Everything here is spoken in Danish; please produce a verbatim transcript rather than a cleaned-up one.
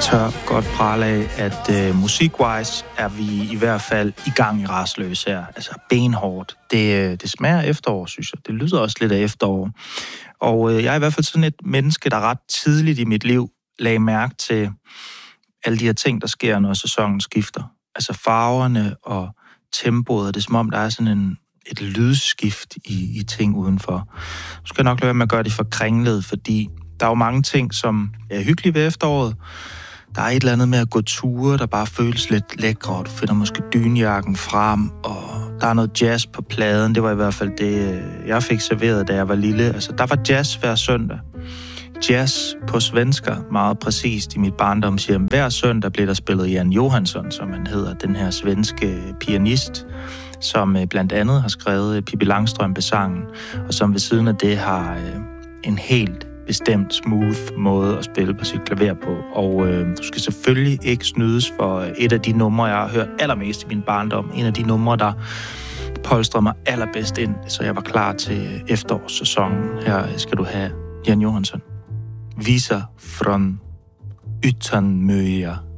tør godt prale af, at øh, musikwise er vi i hvert fald i gang i Rasløs her. Altså benhårdt. Det, øh, det smager efterår, synes jeg. Det lyder også lidt af efterår. Og øh, jeg er i hvert fald sådan et menneske, der ret tidligt i mit liv lagde mærke til alle de her ting, der sker, når sæsonen skifter. Altså farverne og tempoet. Det er som om, der er sådan en, et lydskift i, i ting udenfor. Nu skal jeg nok lade være med at gøre det for kringlet, fordi der er jo mange ting, som er hyggelige ved efteråret. Der er et eller andet med at gå ture, der bare føles lidt lækre. Du finder måske dynjakken frem, og der er noget jazz på pladen. Det var i hvert fald det, jeg fik serveret, da jeg var lille. Altså, der var jazz hver søndag. Jazz på svensker, meget præcist i mit barndomshjem. Hver søndag blev der spillet Jan Johansson, som han hedder, den her svenske pianist, som blandt andet har skrevet Pippi Langstrømpe-sangen, og som ved siden af det har en helt bestemt smooth måde at spille på sit klaver på. Og øh, du skal selvfølgelig ikke snydes for et af de numre, jeg har hørt allermest i min barndom. En af de numre, der polstrede mig allerbedst ind, så jeg var klar til efterårssæsonen. Her skal du have Jan Johansson. Visa från Utanmöja.